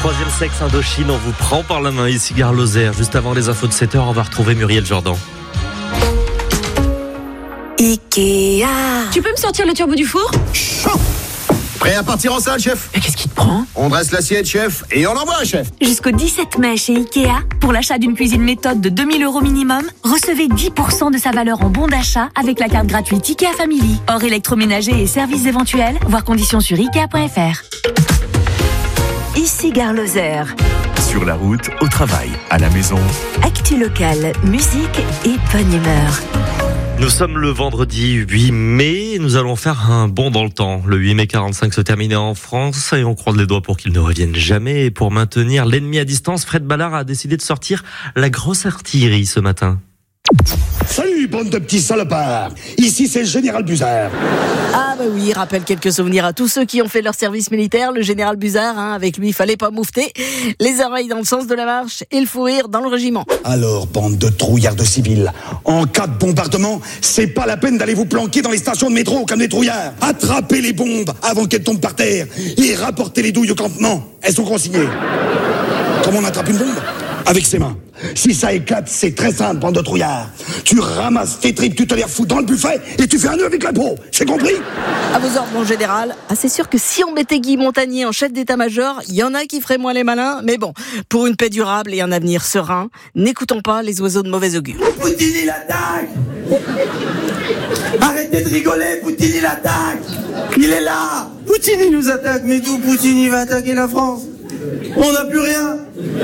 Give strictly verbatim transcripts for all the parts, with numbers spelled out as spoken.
Troisième sexe Indochine, on vous prend par la main ici, Gare Lozère. Juste avant les infos de sept heures, on va retrouver Muriel Jordan. Ikea. Tu peux me sortir le turbo du four ? Chaud. Prêt à partir en salle, chef ? Mais qu'est-ce qui te prend ? On dresse l'assiette, chef, et on envoie, chef. Jusqu'au dix-sept mai chez Ikea, pour l'achat d'une cuisine méthode de deux mille euros minimum, recevez dix pour cent de sa valeur en bon d'achat avec la carte gratuite Ikea Family. Hors électroménager et services éventuels, voir conditions sur ikea point f r. Ici Gare Lozère. Sur la route, au travail, à la maison. Actu locale, musique et bonne humeur. Nous sommes le vendredi huit mai, nous allons faire un bond dans le temps. Le huit mai quarante-cinq se terminait en France et on croise les doigts pour qu'il ne revienne jamais. Et pour maintenir l'ennemi à distance, Fred Ballard a décidé de sortir la grosse artillerie ce matin. Salut, bande de petits salopards. Ici, c'est le général Buzard. Ah bah oui, il rappelle quelques souvenirs à tous ceux qui ont fait leur service militaire. Le général Buzard, hein, avec lui, il fallait pas moufter. Les oreilles dans le sens de la marche et le fou rire dans le régiment. Alors, bande de trouillards de civils, en cas de bombardement, c'est pas la peine d'aller vous planquer dans les stations de métro comme des trouillards. Attrapez les bombes avant qu'elles tombent par terre et rapportez les douilles au campement. Elles sont consignées. Comment on attrape une bombe ? Avec ses mains. Si ça éclate, c'est très simple, bande de trouillards. Tu ramasses tes tripes, tu te les refous dans le buffet et tu fais un nœud avec la peau. C'est compris ? À vos ordres, mon général. Ah, c'est sûr que si on mettait Guy Montagnier en chef d'état-major, il y en a qui feraient moins les malins. Mais bon, pour une paix durable et un avenir serein, n'écoutons pas les oiseaux de mauvais augure. Poutine, il attaque. Arrêtez de rigoler, Poutine, il attaque. Il est là. Poutine, il nous attaque. Mais d'où Poutine, il va attaquer la France ? On n'a plus rien.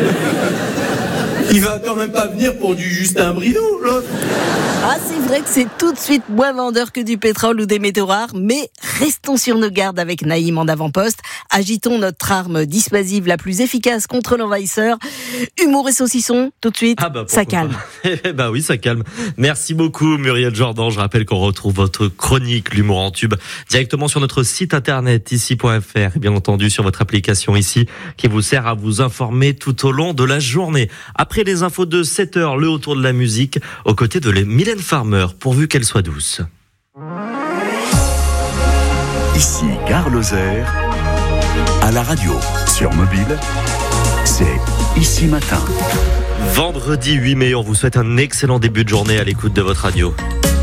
Il va quand même pas venir pour du Justin Bridou, l'autre. Ah, c'est vrai que c'est tout de suite moins vendeur que du pétrole ou des métaux rares, mais restons sur nos gardes avec Naïm en avant-poste. Agitons notre arme dissuasive la plus efficace contre l'envahisseur. Humour et saucisson, tout de suite, ah bah, ça calme. Eh bah oui, ça calme. Merci beaucoup, Muriel Jordan. Je rappelle qu'on retrouve votre chronique, l'humour en tube, directement sur notre site internet, ici point f r, et bien entendu sur votre application ici, qui vous sert à vous informer tout au long de la journée. Après les infos de sept heures, le autour de la musique, aux côtés de Mylène Farmer, pourvu qu'elle soit douce. Ici, Gare Lozère, à la radio, sur mobile, c'est Ici Matin. Vendredi huit mai, on vous souhaite un excellent début de journée à l'écoute de votre radio.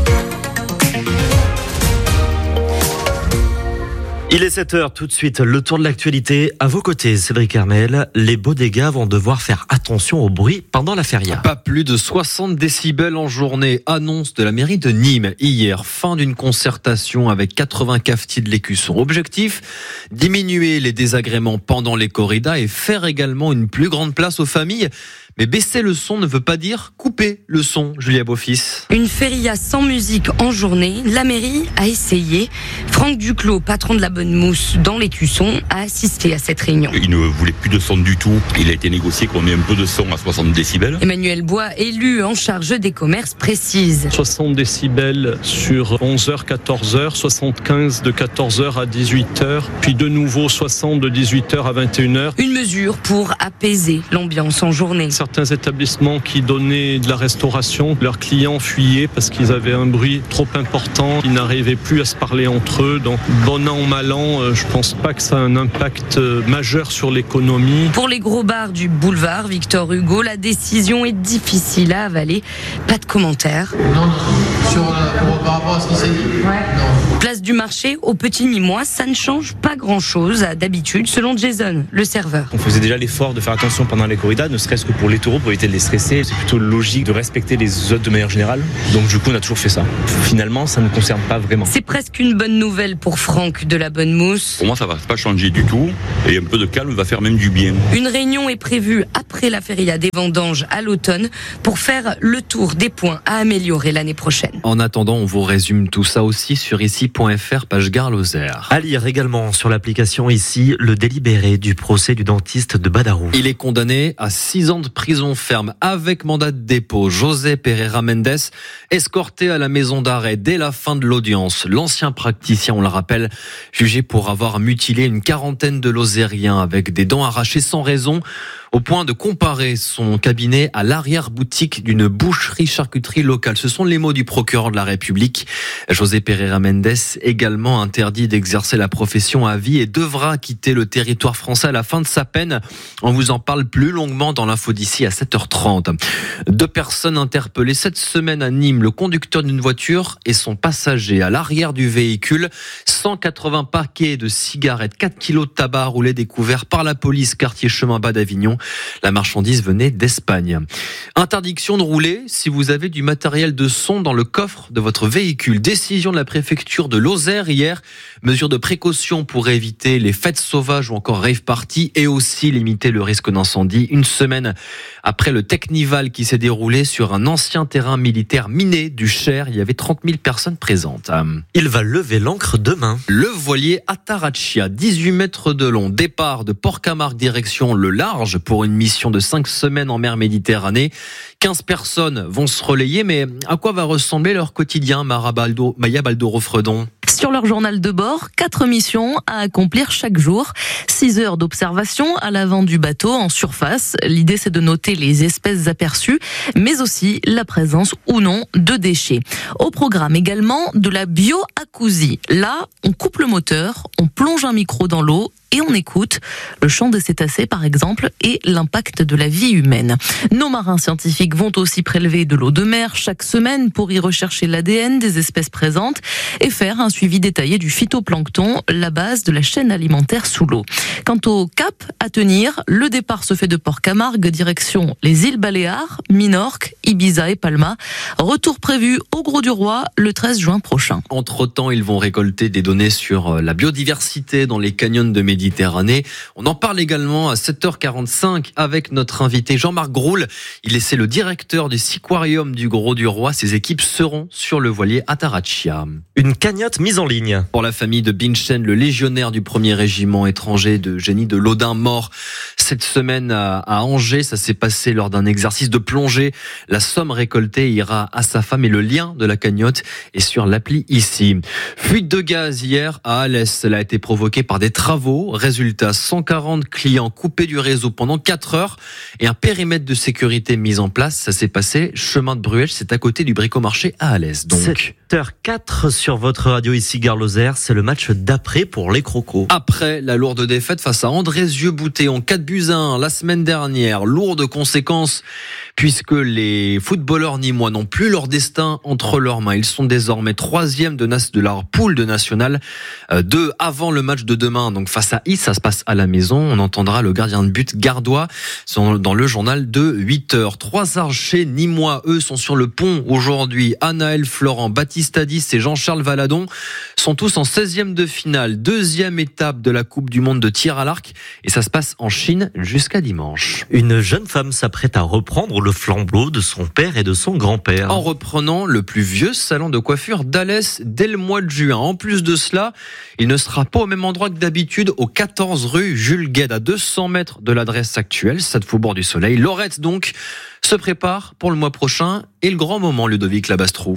Il est sept heures, tout de suite, le tour de l'actualité. À vos côtés, Cédric Hermel, les bodégas vont devoir faire attention au bruit pendant la feria. Pas plus de soixante décibels en journée, annonce de la mairie de Nîmes. Hier, fin d'une concertation avec quatre-vingts cafetiers de l'Écusson. Objectif, diminuer les désagréments pendant les corridas et faire également une plus grande place aux familles. Mais baisser le son ne veut pas dire couper le son, Julia Beaufils. Une feria sans musique en journée, la mairie a essayé. Franck Duclos, patron de la Bonne Mousse dans l'Écusson, a assisté à cette réunion. Il ne voulait plus de son du tout. Il a été négocié qu'on ait un peu de son à soixante décibels. Emmanuel Bois, élu en charge des commerces, précise. soixante décibels sur onze heures, quatorze heures, soixante-quinze de quatorze heures à dix-huit heures, puis de nouveau soixante de dix-huit heures à vingt et une heures. Une mesure pour apaiser l'ambiance en journée. Certains établissements qui donnaient de la restauration, leurs clients fuyaient parce qu'ils avaient un bruit trop important, ils n'arrivaient plus à se parler entre eux. Donc bon an, mal an, je pense pas que ça a un impact majeur sur l'économie. Pour les gros bars du boulevard Victor Hugo, la décision est difficile à avaler. Pas de commentaires. Non, sur, pour, par rapport à ce qui s'est dit. Ouais. Place du marché au Petit Nîmois, ça ne change pas grand-chose à d'habitude, selon Jason, le serveur. On faisait déjà l'effort de faire attention pendant les corridas, ne serait-ce que pour les taureaux, pour éviter de les stresser. C'est plutôt logique de respecter les autres de manière générale. Donc du coup, on a toujours fait ça. Finalement, ça ne nous concerne pas vraiment. C'est presque une bonne nouvelle pour Franck de la Bonne Mousse. Pour moi, ça va pas changer du tout. Et un peu de calme va faire même du bien. Une réunion est prévue après la feria des vendanges à l'automne pour faire le tour des points à améliorer l'année prochaine. En attendant, on vous résume tout ça aussi sur ici point f r, page Gare Lozère. À lire également sur l'application ici, le délibéré du procès du dentiste de Badarou. Il est condamné à six ans de prison ferme avec mandat de dépôt. José Pereira Mendes, escorté à la maison d'arrêt dès la fin de l'audience. L'ancien praticien, on le rappelle, jugé pour avoir mutilé une quarantaine de Lozériens avec des dents arrachées sans raison. au point de comparer son cabinet à l'arrière-boutique d'une boucherie-charcuterie locale. Ce sont les mots du procureur de la République. José Pereira Mendes, également interdit d'exercer la profession à vie et devra quitter le territoire français à la fin de sa peine. On vous en parle plus longuement dans l'info d'ici à sept heures trente. Deux personnes interpellées cette semaine à Nîmes. Le conducteur d'une voiture et son passager à l'arrière du véhicule. cent quatre-vingts paquets de cigarettes, quatre kilos de tabac roulés découverts par la police quartier Chemin Bas d'Avignon. La marchandise venait d'Espagne. Interdiction de rouler si vous avez du matériel de son dans le coffre de votre véhicule. Décision de la préfecture de Lozère hier. Mesure de précaution pour éviter les fêtes sauvages ou encore rave party et aussi limiter le risque d'incendie. Une semaine après le Technival qui s'est déroulé sur un ancien terrain militaire miné du Cher, il y avait trente mille personnes présentes. Il va lever l'ancre demain. Le voilier Atarachia, dix-huit mètres de long, départ de Port-Camargue direction le large pour une mission de cinq semaines en mer Méditerranée. quinze personnes vont se relayer, mais à quoi va ressembler leur quotidien, Maya Baldoro-Fredon? Sur leur journal de bord, quatre missions à accomplir chaque jour. Six heures d'observation à l'avant du bateau en surface. L'idée, c'est de noter les espèces aperçues, mais aussi la présence ou non de déchets. Au programme également de la bioacousie. Là, on coupe le moteur, on plonge un micro dans l'eau et on écoute le chant des cétacés par exemple et l'impact de la vie humaine. Nos marins scientifiques vont aussi prélever de l'eau de mer chaque semaine pour y rechercher l'A D N des espèces présentes et faire un suivi détaillé du phytoplancton, la base de la chaîne alimentaire sous l'eau. Quant au cap à tenir, le départ se fait de Port-Camargue direction les îles Baléares, Minorque, Ibiza et Palma. Retour prévu au Gros du Roi le treize juin prochain. Entre-temps, ils vont récolter des données sur la biodiversité dans les canyons de Méditerranée. Méditerranée. On en parle également à sept heures quarante-cinq avec notre invité Jean-Marc Groul. Il est c'est le directeur du Siquarium du Gros du Roi. Ses équipes seront sur le voilier Atarachia. Une cagnotte mise en ligne. Pour la famille de Binchen, le légionnaire du premier régiment étranger de génie de l'Audin mort cette semaine à Angers. Ça s'est passé lors d'un exercice de plongée. La somme récoltée ira à sa femme et le lien de la cagnotte est sur l'appli ici. Fuite de gaz hier à Alès. Elle a été provoquée par des travaux. Résultat, cent quarante clients coupés du réseau pendant quatre heures et un périmètre de sécurité mis en place. Ça s'est passé chemin de Bruèche, c'est à côté du Bricomarché à Alès. Donc sept heures quatre sur votre radio ici Gare Lozère, c'est le match d'après pour les Crocos. Après la lourde défaite face à Andrézieux-Boutet en quatre buts à un la semaine dernière, lourde conséquence puisque les footballeurs nîmois n'ont plus leur destin entre leurs mains. Ils sont désormais troisième de, nas- de leur poule de nationale deux avant le match de demain. Donc face à Is, ça se passe à la maison. On entendra le gardien de but gardois dans le journal de huit heures. Trois archers nîmois, eux, sont sur le pont aujourd'hui. Anaël Florent, Baptiste Hadis et Jean-Charles Valadon sont tous en seizième de finale. Deuxième étape de la Coupe du Monde de tir à l'arc. Et ça se passe en Chine jusqu'à dimanche. Une jeune femme s'apprête à reprendre le flambeau de son père et de son grand-père. En reprenant le plus vieux salon de coiffure d'Alès dès le mois de juin. En plus de cela, il ne sera pas au même endroit que d'habitude, au quatorze rue Jules Guesde, à deux cents mètres de l'adresse actuelle, Stade Faubourg du Soleil. Lorette, donc, se prépare pour le mois prochain et le grand moment, Ludovic Labastrou.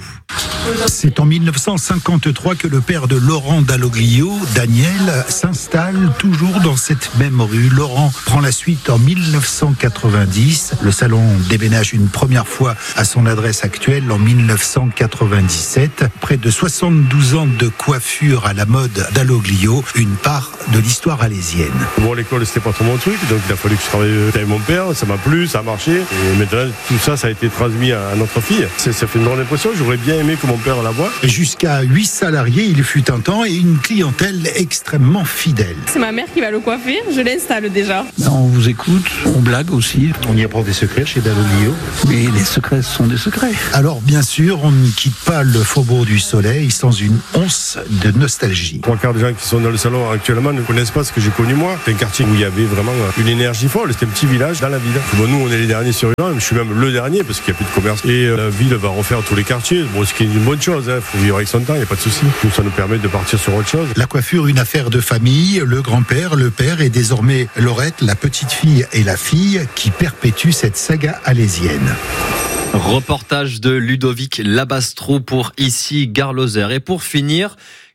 C'est en dix-neuf cent cinquante-trois que le père de Laurent Dalloglio, Daniel, s'installe toujours dans cette même rue. Laurent prend la suite en dix-neuf cent quatre-vingt-dix. Le salon déménage une première fois à son adresse actuelle en dix-neuf cent quatre-vingt-dix-sept. Près de soixante-douze ans de coiffure à la mode Dalloglio, une part de l'histoire alésienne. Bon, l'école, c'était pas trop mon truc, donc il a fallu que je travaille avec mon père. Ça m'a plu, ça a marché. Et maintenant, tout ça, ça a été transmis à notre fille. C'est, ça fait une grande impression. J'aurais bien aimé que mon père la voie. Jusqu'à huit salariés, il fut un temps, et une clientèle extrêmement fidèle. C'est ma mère qui va le coiffer, je l'installe déjà. On vous écoute, on blague aussi. On y apprend des secrets chez Dalloglio. Mais les secrets sont des secrets. Alors bien sûr, on ne quitte pas le Faubourg du Soleil sans une once de nostalgie. Trois quarts des gens qui sont dans le salon actuellement ne connaissent pas ce que j'ai connu moi. C'est un quartier où il y avait vraiment une énergie folle. C'était un petit village dans la ville. Bon, nous, on est les derniers survivants. Je suis même le dernier parce qu'il n'y a plus de commerce. Et la ville va refaire tous les quartiers. Bon, ce qui est une bonne chose. Il faut vivre avec son temps, il n'y a pas de souci. Tout ça nous permet de partir sur autre chose. La coiffure, une affaire de famille. Le grand-père, le père et désormais Laurette, la petite fille et la fille qui perpétuent cette saga alésienne. Reportage de Ludovic Labastrou pour ici Gare Lozère. Et pour finir,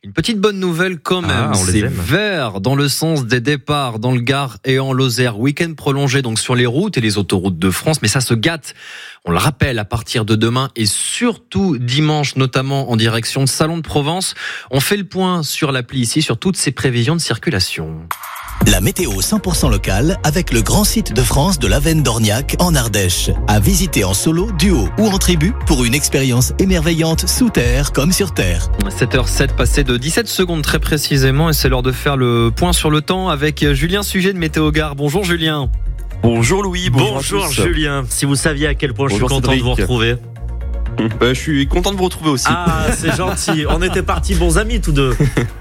Une petite bonne nouvelle quand même, Ah, on les c'est aime. vert dans le sens des départs dans le Gard et en Lozère. Week-end prolongé donc sur les routes et les autoroutes de France, mais ça se gâte. On le rappelle, à partir de demain et surtout dimanche, notamment en direction de Salon de Provence. On fait le point sur l'appli ici, sur toutes ces prévisions de circulation. La météo cent pour cent locale avec le grand site de France de l'Avenne d'Orniac en Ardèche. À visiter en solo, duo ou en tribu pour une expérience émerveillante sous terre comme sur terre. sept heures sept, passé de dix-sept secondes très précisément, et c'est l'heure de faire le point sur le temps avec Julien Sujet de Météo Gare. Bonjour Julien. Bonjour Louis, bonjour, Bonjour à tous. Julien, si vous saviez à quel point Bonjour je suis content Cédric. de vous retrouver. Bah, je suis content de vous retrouver aussi. Ah, c'est gentil, on était partis bons amis tous deux.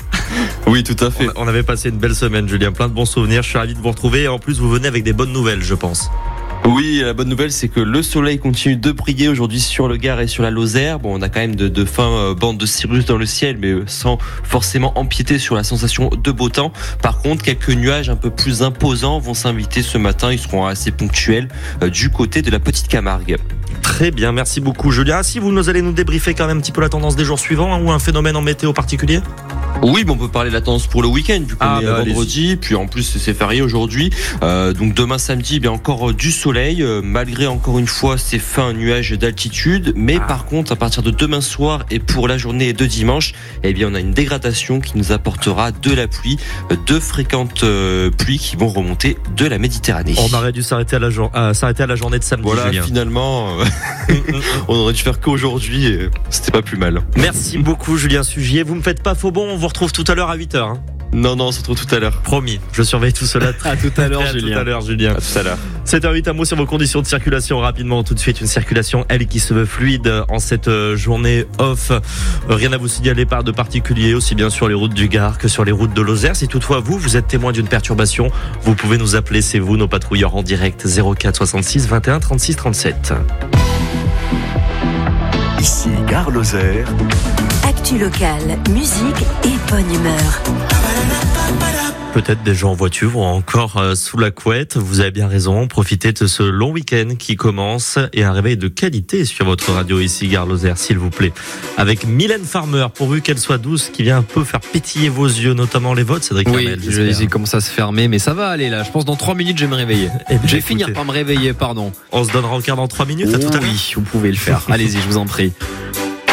Oui, tout à fait. On, on avait passé une belle semaine, Julien, plein de bons souvenirs, je suis ravi de vous retrouver et en plus vous venez avec des bonnes nouvelles, je pense. Oui, la bonne nouvelle, c'est que le soleil continue de briller aujourd'hui sur le Gard et sur la Lozère. Bon, on a quand même de, de fins euh, bandes de cirrus dans le ciel, mais sans forcément empiéter sur la sensation de beau temps. Par contre, quelques nuages un peu plus imposants vont s'inviter ce matin. Ils seront assez ponctuels euh, du côté de la Petite Camargue. Très bien, merci beaucoup Julien. Ah, si vous nous allez nous débriefer quand même un petit peu la tendance des jours suivants hein, ou un phénomène en météo particulier? Oui, mais on peut parler de la tendance pour le week-end, vu qu'on Ah, est bah, vendredi, puis en plus c'est férié aujourd'hui. Euh, donc demain samedi, eh bien encore du soleil, euh, malgré encore une fois ces fins nuages d'altitude. Mais Ah. par contre, à partir de demain soir et pour la journée de dimanche, eh bien on a une dégradation qui nous apportera de la pluie, euh, de fréquentes euh, pluies qui vont remonter de la Méditerranée. On aurait dû s'arrêter à la, jour- à, s'arrêter à la journée de samedi, Voilà, Julien. finalement, euh, on aurait dû faire qu'aujourd'hui, et c'était pas plus mal. Merci beaucoup Julien Sugier, vous me faites pas faux bon, on vous retrouve tout à l'heure à huit heures. Hein. Non, non, on se retrouve tout à l'heure. Promis, je surveille tout cela. À tout à l'heure, à Julien. tout à l'heure, Julien. À tout à l'heure. sept heures huit, un mot sur vos conditions de circulation rapidement. Tout de suite, une circulation, elle, qui se veut fluide en cette euh, journée off. Euh, Rien à vous signaler par de particulier, aussi bien sur les routes du Gard que sur les routes de Lozère. Si toutefois vous, vous êtes témoin d'une perturbation, vous pouvez nous appeler, c'est vous, nos patrouilleurs en direct, zéro quatre soixante-six vingt et un trente-six trente-sept. Ici Gare Lozère. Actu locale, musique et bonne humeur. Peut-être des gens en voiture ou encore euh, sous la couette. Vous avez bien raison. Profitez de ce long week-end qui commence et un réveil de qualité sur votre radio ici, Gare Lozère, s'il vous plaît. Avec Mylène Farmer, pourvu qu'elle soit douce, qui vient un peu faire pétiller vos yeux, notamment les vôtres, Cédric Oui, Carmel, je j'espère. il commence à se fermer, mais ça va aller là. Je pense dans trois minutes, je vais me réveiller. Eh bien, Je vais écoutez. finir par me réveiller, pardon. On se donnera encore dans trois minutes. À tout à l'heure. Oui, vous pouvez le faire. Allez-y, je vous en prie.